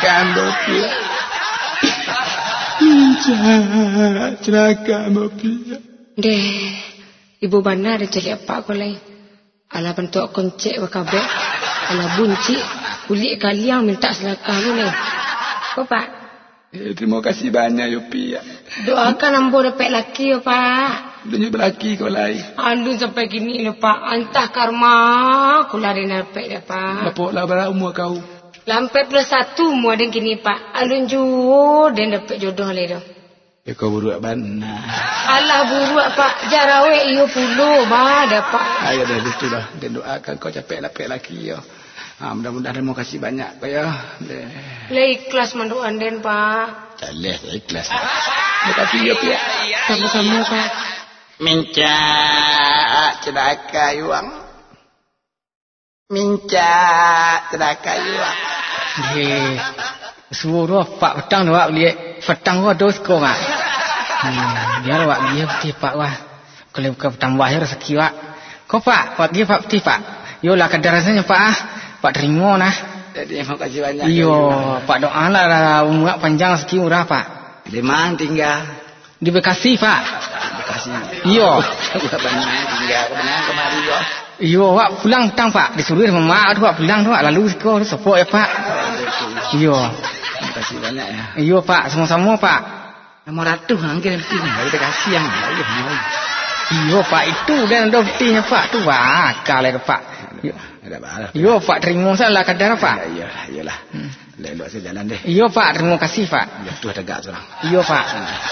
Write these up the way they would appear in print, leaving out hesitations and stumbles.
kamu pia. Minta kamu pia. Deh, ibu benar dia cari apa kau lain. Ala bentuk koncek wakabe. Ala bunci kulit kalian minta selakah lu ni. Kau pak? Terima kasih banyak yo pia. Doakan ambo dapat laki yo pak. Dunia berlaki kau lain. Aduh sampai gini lo pak. Antah karma aku lari dapat dah pak. Bapaklah berapa umur kau? Lampai +1 umur dan gini pak. Alun juo dan dapat jodoh le dah. Ya kau buruak benar. Alah buruak pak. Jarawe iyo puluh bah dapat. Ayo dah itu dah. Dan doakan kau capek laki yo. Mudah-mudahan terima kasih banyak kau ya. Le ikhlas mendoan den pak. Caleh ikhlas. Terima kasih ya pia. Sama-sama pak. Minca cedaka yuang. Minca cedaka yuang. Hei, suruh pak petang doa lihat petang gua dos kau mak. Biar wak dia peti pak wah. Kalau bukan petang wah ya rezeki wak. Kau pak, wak dia pak peti pak. Yolah kadar rasanya pak ah. Pak terima nah. Jadi terima kasih banyak. Iyo, pak doa lah umur panjang rezeki murah pak. Di mana tinggal? Di Bekasi pak. Bekasi. Iyo. Banyak tinggal kemari yo. Iyo, wak pulang petang pak. Disuruh sama mak tu wak pulang tu wak lalu sekolah tu sopok ya pak. Iyo. Terima kasih banyak ya. Iyo pak, sama-sama pak. Nama ratu angin penting. Kita kasih yang lain. Iyo pak itu dan ada buktinya pak tu wak kalau pak. Iyo pak terima salah kadar pak. Iyalah. Lelok saya jalan deh. Iyo pak terima kasih pak. Ya tu tegak seorang. Iyo pak.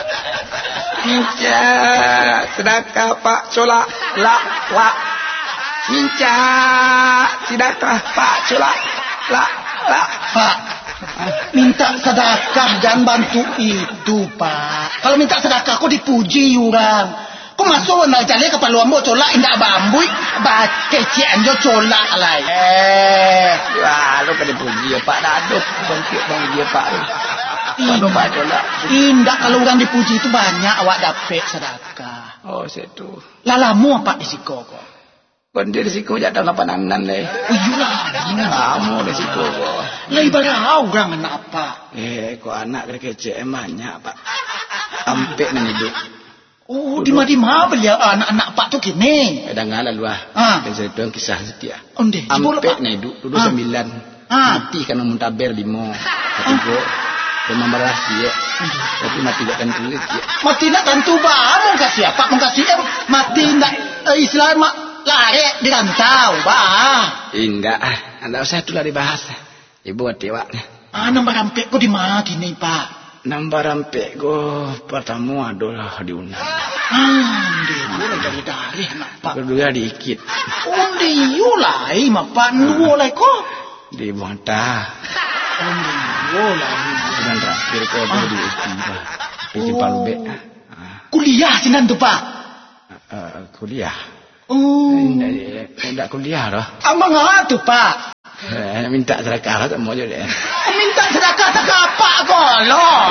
Minca sedekah pak colak la. Minca sedekah pak colak la. Pak, minta sedekah dan bantu itu pak. Kalau minta sedekah kau dipuji orang. Kau masuk nak cari kepala ambo colak indak bambui, kecian jo colak lai. Wah, lu pada puji ya pak, aduh, bang dia pak. Kalau pak colak. Indak kalau orang dipuji itu banyak awak dapat sedekah. Oh, situ. Lalamu apa risiko kau? Kon dia risiko jatuh 8-an le. Iyalah, kamu risiko kau. Lah ibarat orang apa? Kau anak kecil banyak pak. Ampe nan hidup. Oh, di mana beliau anak-anak pak tu kini? Kadang ngalah luah. Saya tuang kisah setia. Onde, ampe nan hidup dulu 9. Mati kan muntaber 5. Ketiga. Memang berhasil ya. Tapi mati tak tentu ya. Mati nak tentu bah. Mengkasih apa? Mengkasih mati nak Islam lari di rantau bah. Indah. Anda usah itulah dibahas. Ibu hati wak. Nombor rampek kau di mana kini pak? Nombor rampek kau pertama adalah diundang. Dia boleh dari nak pak. Kedua diikit. Dia ulai mapan dua lai kau. Di Buantah. Dia ulai. Dan terakhir kau di Istilah. Principal B. Kuliah sinan tu pak. Kuliah. Tidak kuliah dah. Amang tu pak. Minta sedekah tak mau je deh. Minta sedekah tak apa kau loh.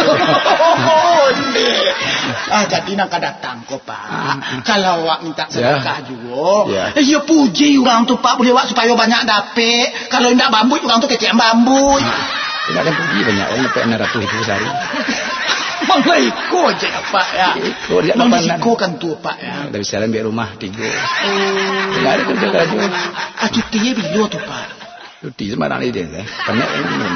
Jadi nak datang kau pak. Kalau awak minta sedekah juga, ya puji orang tu pak boleh awak supaya banyak dapat. Kalau tidak bambu orang tu kecil bambu. Tidak ada puji banyak orang dapat 600,000 sehari. Mangga ikut je pak ya. Ikut kan tu pak ya. Dah bisa ambil rumah 3. Tidak ada kerja lagi. Cuti bila tu pak? Cuti sembarang dia. Banyak